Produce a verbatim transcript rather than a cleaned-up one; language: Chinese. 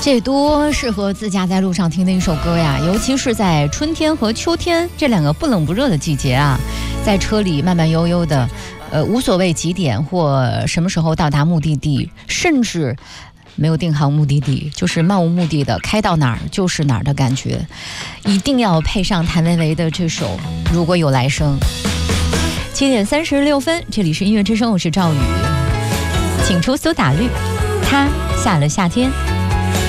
这多适合自驾在路上听的一首歌呀，尤其是在春天和秋天这两个不冷不热的季节啊，在车里慢慢悠悠的，呃，无所谓几点或什么时候到达目的地，甚至没有定好目的地，就是漫无目的的开到哪儿就是哪儿的感觉，一定要配上谭维维的这首《如果有来生》。七点三十六分，这里是音乐之声，我是赵宇，请出苏打绿，他下了夏天。